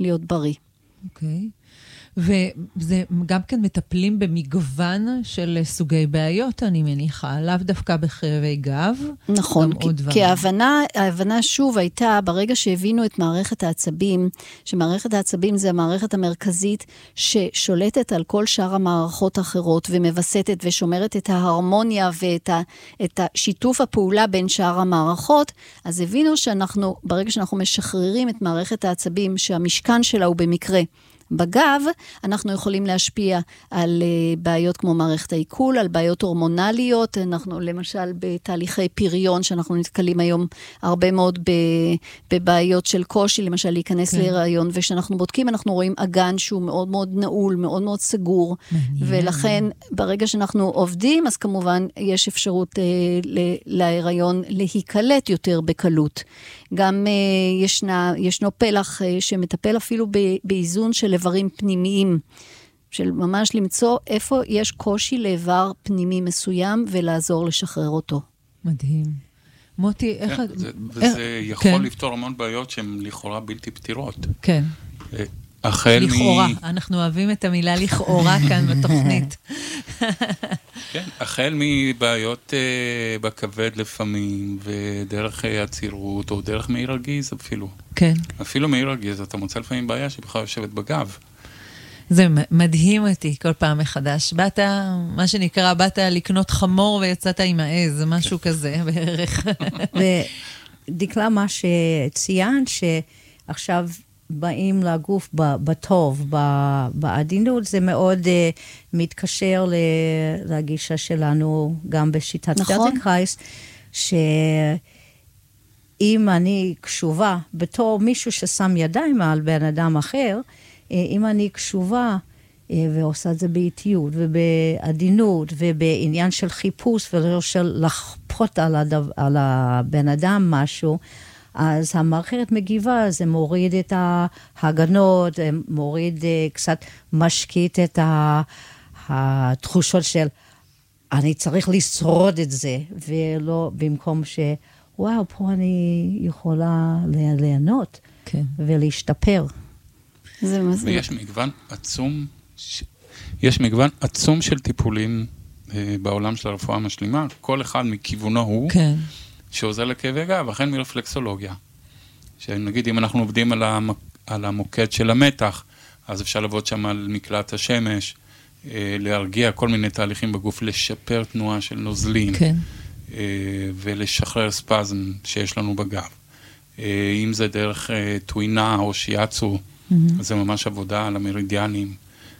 להיות בריא. אוקיי. וזה גם כן מטפלים במגוון של סוגי בעיות, אני מניחה, לאו דווקא בכאבי גב. נכון, כי ההבנה שוב הייתה, ברגע שהבינו את מערכת העצבים, שמערכת העצבים זה המערכת המרכזית ששולטת על כל שאר המערכות האחרות, ומבסטת ושומרת את ההרמוניה ואת שיתוף הפעולה בין שאר המערכות, אז הבינו שאנחנו, ברגע שאנחנו משחררים את מערכת העצבים, שהמשכן שלה הוא במקרה, בגב, אנחנו יכולים להשפיע על בעיות כמו מערכת העיכול, על בעיות הורמונליות, אנחנו למשל בתהליכי פריון, שאנחנו נתקלים היום הרבה מאוד בבעיות של קושי, למשל להיכנס להיריון, ושאנחנו בודקים, אנחנו רואים אגן שהוא מאוד מאוד נעול, מאוד מאוד סגור, ולכן ברגע שאנחנו עובדים, אז כמובן יש אפשרות להיריון להיקלט יותר בקלות. גם ישנו פלח שמטפל אפילו באיזון של איברים פנימיים, של ממש למצוא איפה יש קושי לאיבר פנימי מסוים, ולעזור לשחרר אותו. מדהים. מוטי, איך... וזה יכול לפתור המון בעיות שהן לכאורה בלתי פתירות. כן. לכאורה, אנחנו אוהבים את המילה לכאורה כאן בתוכנית. כן, החל מבעיות בכבד לפעמים, ודרך עצירות, או דרך מעי רגיז אפילו. כן. אפילו מעי רגיז, אתה מוצא לפעמים בעיה שבכלל יושבת בגב. זה מדהים אותי כל פעם מחדש. באת, מה שנקרא, באת לקנות חמור ויצאת עם העז, משהו כזה בערך. ודקלה, מה שציינת, שעכשיו באים לגוף בטוב, בעדינות, זה מאוד מתקשר לגישה שלנו, גם בשיטת פלדנקרייס, שאם אני קשובה, בתור מישהו ששם ידיים על בן אדם אחר, אם אני קשובה ועושה את זה באיטיות ובעדינות ובעניין של חיפוש ולא של לחפות על הבן אדם משהו, אז המערכת מגיבה, זה מוריד את ההגנות, מוריד קצת משקיט את התחושות של אני צריך לשרוד את זה, ולא במקום וואו, פה אני יכולה ליהנות ולהשתפר. ויש מגוון עצום, יש מגוון עצום של טיפולים בעולם של הרפואה המשלימה, כל אחד מכיוונו הוא, שעוזר לכאבי גב, החל מרפלקסולוגיה. שנגיד, אם אנחנו עובדים על המוקד של המתח, אז אפשר לעבוד שם על מקלט השמש, להרגיע כל מיני תהליכים בגוף, לשפר תנועה של נוזלים, ולשחרר ספזם שיש לנו בגב. אם זה דרך טווינה או שיאצו, אז זה ממש עבודה על המרידיאנים,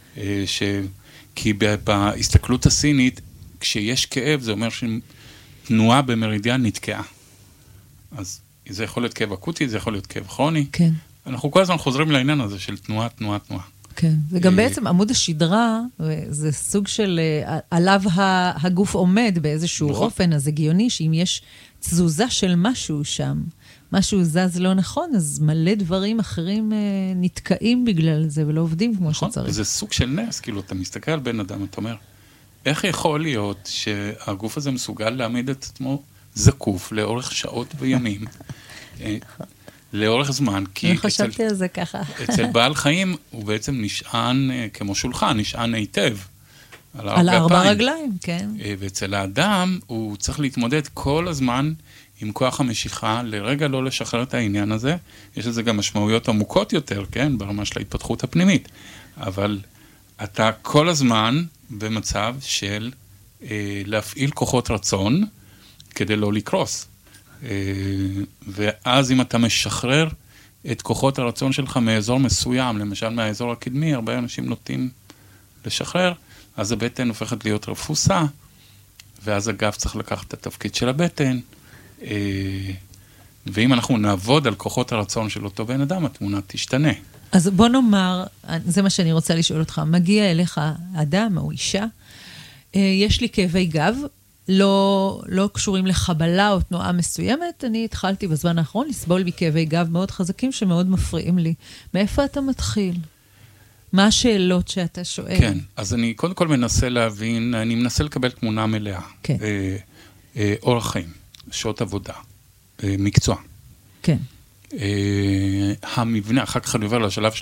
כי בהסתכלות הסינית, כשיש כאב, זה אומר שתנועה במרידיאן נתקעה. אז זה יכול להיות כאב אקוטי, זה יכול להיות כאב כרוני. כן. אנחנו כל הזמן חוזרים לעניין הזה של תנועה, תנועה, תנועה. כן, וגם בעצם עמוד השדרה, זה סוג של, עליו הגוף עומד באיזשהו אופן, אז הגיוני שאם יש תזוזה של משהו שם, משהו זז לא נכון, אז מלא דברים אחרים נתקעים בגלל זה, ולא עובדים כמו שצריך. נכון, וזה סוג של נס, כאילו, אתה מסתכל על בן אדם, אתה אומר, איך יכול להיות שהגוף הזה מסוגל להעמיד את עצמו זקוף לאורך שעות וימים, לאורך זמן, כי חשבתי על זה ככה. אצל בעל חיים הוא בעצם נשען כמו שולחן, נשען היטב. על 4 רגליים, כן. ואצל האדם הוא צריך להתמודד כל הזמן עם כוח המשיכה, לרגע לא לשחרר את העניין הזה. יש לזה גם משמעויות עמוקות יותר, כן, ברמה של ההתפתחות הפנימית. אבל אתה כל הזמן במצב של להפעיל כוחות רצון כדי לא לקרוס. ואז אם אתה משחרר את כוחות הרצון שלך מאזור מסוים, למשל מהאזור הקדמי, הרבה אנשים נוטים לשחרר, אז הבטן הופכת להיות רפוסה, ואז הגב צריך לקחת את התפקיד של הבטן, ואם אנחנו נעבוד על כוחות הרצון של אותו בן אדם, התמונה תשתנה. אז בוא נאמר, זה מה שאני רוצה לשאול אותך, מגיע אליך אדם או אישה, יש לי כאבי גב, לא קשורים לחבלה או תנועה מסוימת, אני התחלתי בזמן האחרון לסבול מכאבי גב מאוד חזקים שמאוד מפריעים לי. מאיפה אתה מתחיל? מה השאלות שאתה שואל? כן, אז אני קודם כל מנסה להבין, אני מנסה לקבל תמונה מלאה. כן. אורח חיים, שעות עבודה, מקצוע. כן. המבנה, אחר כך אני עובר לשלב של